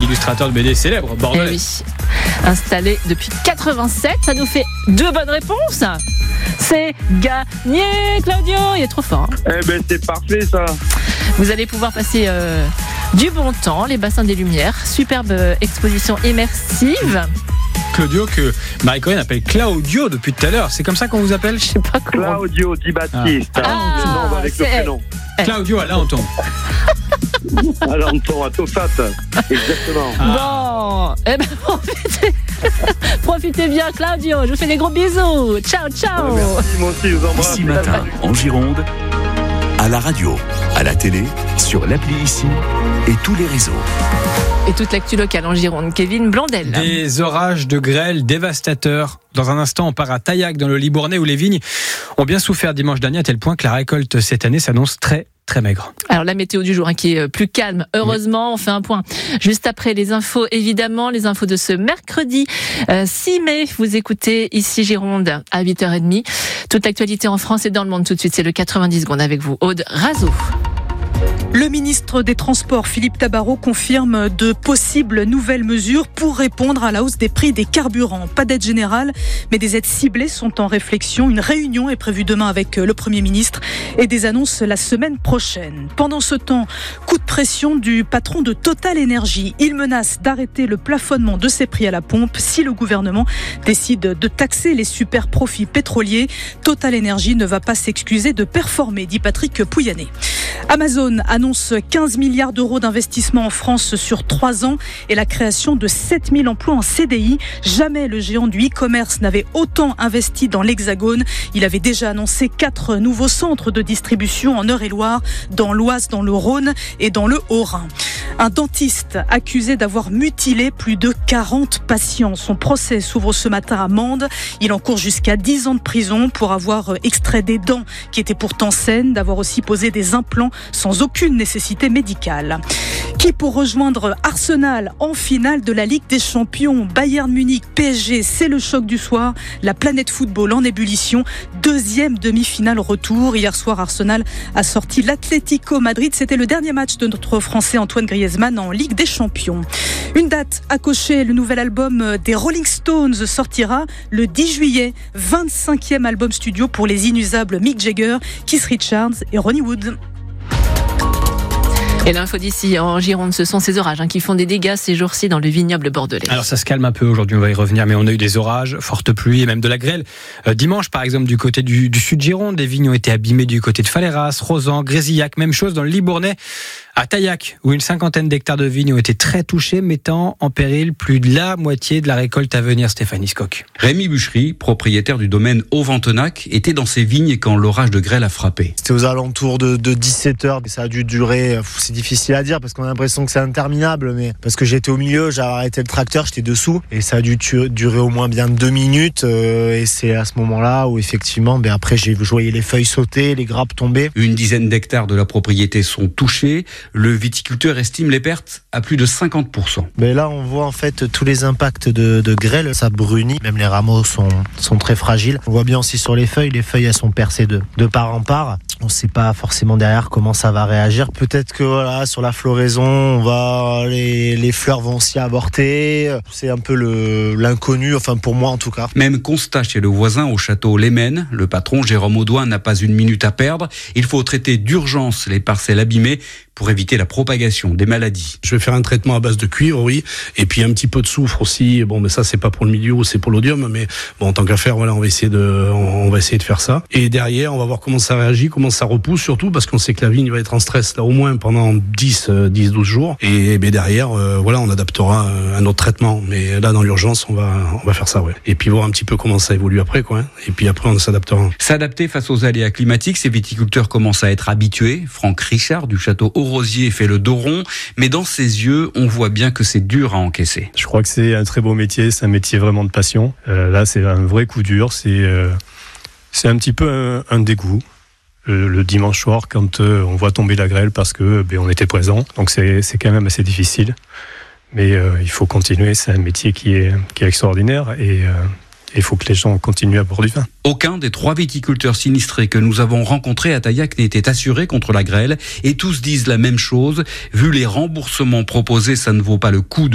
illustrateur de BD célèbre, bordelais. Oui. Installé depuis 87, ça nous fait 2 bonnes réponses. C'est gagné, Claudio. Il est trop fort. C'est parfait ça. Vous allez pouvoir passer du bon temps, les bassins des Lumières, superbe exposition immersive. Claudio, que Marie-Corinne appelle Claudio depuis tout à l'heure. C'est comme ça qu'on vous appelle? Je sais pas comment. Claudio Di Battiste. Avec le c'est prénom. Claudio à Laonton. À Laonton, à Tofat. Exactement. Bon, profitez bien, Claudio. Je vous fais des gros bisous. Ciao, ciao. Merci, moi aussi, je vous embrasse. Ici Matin, en Gironde, à la radio, à la télé, sur l'appli Ici et tous les réseaux. Et toute l'actu locale en Gironde, Kevin Blondel. Des orages de grêle dévastateurs. Dans un instant, on part à Taillac, dans le Libournais, où les vignes ont bien souffert dimanche dernier, à tel point que la récolte cette année s'annonce très maigre. Alors la météo du jour qui est plus calme, heureusement. On fait un point juste après les infos, évidemment, les infos de ce mercredi 6 mai. Vous écoutez Ici Gironde à 8h30. Toute l'actualité en France et dans le monde tout de suite, c'est le 90 secondes avec vous, Aude Razo. Le ministre des Transports, Philippe Tabarot, confirme de possibles nouvelles mesures pour répondre à la hausse des prix des carburants. Pas d'aide générale, mais des aides ciblées sont en réflexion. Une réunion est prévue demain avec le Premier ministre et des annonces la semaine prochaine. Pendant ce temps, coup de pression du patron de Total Énergie. Il menace d'arrêter le plafonnement de ses prix à la pompe si le gouvernement décide de taxer les super profits pétroliers. Total Énergie ne va pas s'excuser de performer, dit Patrick Pouyanné. Amazon annonce 15 milliards d'euros d'investissement en France sur 3 ans et la création de 7000 emplois en CDI. Jamais le géant du e-commerce n'avait autant investi dans l'Hexagone. Il avait déjà annoncé 4 nouveaux centres de distribution en Eure-et-Loire, dans l'Oise, dans le Rhône et dans le Haut-Rhin. Un dentiste accusé d'avoir mutilé plus de 40 patients. Son procès s'ouvre ce matin à Mende. Il encourt jusqu'à 10 ans de prison pour avoir extrait des dents qui étaient pourtant saines, d'avoir aussi posé des implants sans aucune nécessité médicale. Qui pour rejoindre Arsenal en finale de la Ligue des Champions? Bayern Munich, PSG, c'est le choc du soir. La planète football en ébullition. 2e demi-finale retour. Hier soir, Arsenal a sorti l'Atlético Madrid. C'était le dernier match de notre Français Antoine Griezmann en Ligue des Champions. Une date à cocher, le nouvel album des Rolling Stones sortira le 10 juillet. 25e album studio pour les inusables Mick Jagger, Keith Richards et Ronnie Wood. Et l'info d'ici en Gironde, ce sont ces orages qui font des dégâts ces jours-ci dans le vignoble bordelais. Alors ça se calme un peu aujourd'hui, on va y revenir, mais on a eu des orages, fortes pluies et même de la grêle. Dimanche par exemple du côté du sud Gironde, des vignes ont été abîmées du côté de Faléras, Rozan, Grésillac, même chose dans le Libournais. À Taillac, où une 50aine d'hectares de vignes ont été très touchés, mettant en péril plus de la moitié de la récolte à venir. Stéphanie Skock. Rémi Bûchery, propriétaire du domaine Haut-Ventenac, était dans ses vignes quand l'orage de grêle a frappé. C'était aux alentours de 17h. Ça a dû durer, c'est difficile à dire parce qu'on a l'impression que c'est interminable, mais parce que j'étais au milieu, j'ai arrêté le tracteur, j'étais dessous et ça a dû durer au moins bien 2 minutes. Et c'est à ce moment-là où effectivement, après je voyais les feuilles sauter, les grappes tomber. Une dizaine d'hectares de la propriété sont touchés. Le viticulteur estime les pertes à plus de 50%. Mais là, on voit en fait tous les impacts de grêle. Ça brunit, même les rameaux sont très fragiles. On voit bien aussi sur les feuilles elles sont percées de part en part. On ne sait pas forcément derrière comment ça va réagir. Peut-être que sur la floraison, les fleurs vont aussi avorter. C'est un peu l'inconnu, enfin pour moi en tout cas. Même constat chez le voisin au château Lémen. Le patron Jérôme Audouin n'a pas une minute à perdre. Il faut traiter d'urgence les parcelles abîmées pour éviter la propagation des maladies. Je vais faire un traitement à base de cuivre, oui, et puis un petit peu de soufre aussi. Bon, mais ça c'est pas pour le milieu, c'est pour l'odium, mais bon, en tant qu'à faire, on va essayer de faire ça. Et derrière, on va voir comment ça réagit, comment ça repousse, surtout parce qu'on sait que la vigne va être en stress là au moins pendant 10-12 jours. Et derrière, on adaptera un autre traitement. Mais là, dans l'urgence, on va faire ça, ouais. Et puis voir un petit peu comment ça évolue après, quoi. Et puis après, on s'adaptera. S'adapter face aux aléas climatiques, ces viticulteurs commencent à être habitués. Franck Richard du château Rosier fait le dos rond, mais dans ses yeux, on voit bien que c'est dur à encaisser. Je crois que c'est un très beau métier, c'est un métier vraiment de passion. Là, c'est un vrai coup dur, c'est un petit peu un dégoût. Le dimanche soir, quand on voit tomber la grêle parce que on était présent, donc c'est quand même assez difficile. Mais il faut continuer, c'est un métier qui est extraordinaire et il faut que les gens continuent à boire du vin. Aucun des 3 viticulteurs sinistrés que nous avons rencontrés à Taillac n'était assuré contre la grêle et tous disent la même chose. Vu les remboursements proposés, ça ne vaut pas le coup de